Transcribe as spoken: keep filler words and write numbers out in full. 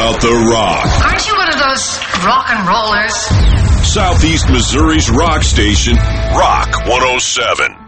about the rock. Aren't you one of those rock and rollers? Southeast Missouri's rock station, Rock one oh seven.